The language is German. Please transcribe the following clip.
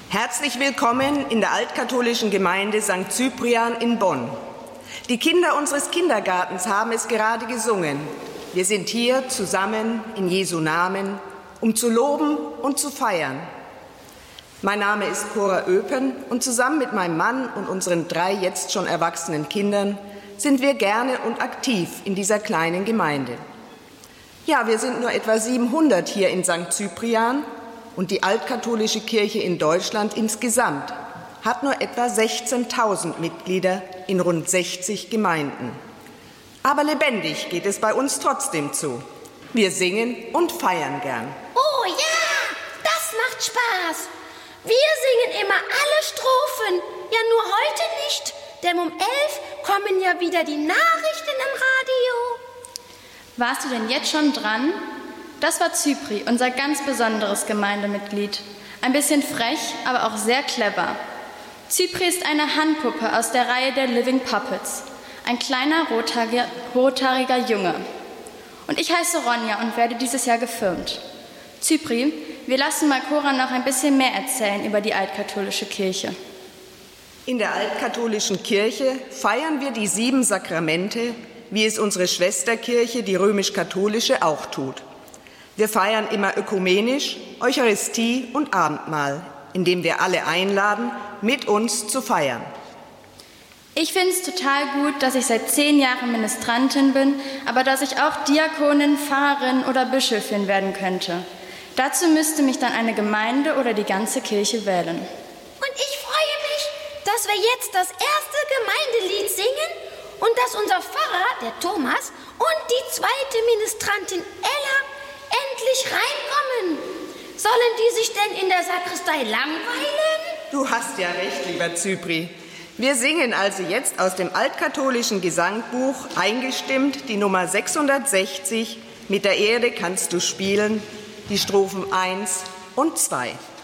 Herzlich willkommen in der altkatholischen Gemeinde St. Cyprian in Bonn. Die Kinder unseres Kindergartens haben es gerade gesungen. Wir sind hier zusammen in Jesu Namen, um zu loben und zu feiern. Mein Name ist Cora Öpen und zusammen mit meinem Mann und unseren 3 jetzt schon erwachsenen Kindern sind wir gerne und aktiv in dieser kleinen Gemeinde. Ja, wir sind nur etwa 700 hier in St. Cyprian und die altkatholische Kirche in Deutschland insgesamt hat nur etwa 16.000 Mitglieder in rund 60 Gemeinden. Aber lebendig geht es bei uns trotzdem zu. Wir singen und feiern gern. Oh ja, das macht Spaß. Wir singen immer alle Strophen. Ja, nur heute nicht, denn um 11 kommen ja wieder die Nachrichten im Radio. Warst du denn jetzt schon dran? Das war Zypri, unser ganz besonderes Gemeindemitglied. Ein bisschen frech, aber auch sehr clever. Zypri ist eine Handpuppe aus der Reihe der Living Puppets. Ein kleiner, rothaariger Junge. Und ich heiße Ronja und werde dieses Jahr gefirmt. Zypri, wir lassen mal Cora noch ein bisschen mehr erzählen über die altkatholische Kirche. In der altkatholischen Kirche feiern wir die 7 Sakramente, wie es unsere Schwesterkirche, die römisch-katholische, auch tut. Wir feiern immer ökumenisch Eucharistie und Abendmahl, indem wir alle einladen, mit uns zu feiern. Ich finde es total gut, dass ich seit 10 Jahren Ministrantin bin, aber dass ich auch Diakonin, Pfarrerin oder Bischöfin werden könnte. Dazu müsste mich dann eine Gemeinde oder die ganze Kirche wählen. Und ich freue mich, dass wir jetzt das erste Gemeindelied singen und dass unser Pfarrer, der Thomas, und die zweite Ministrantin Ella endlich reinkommen. Sollen die sich denn in der Sakristei langweilen? Du hast ja recht, lieber Zypri. Wir singen also jetzt aus dem altkatholischen Gesangbuch eingestimmt die Nummer 660, Mit der Erde kannst du spielen, die Strophen 1 und 2.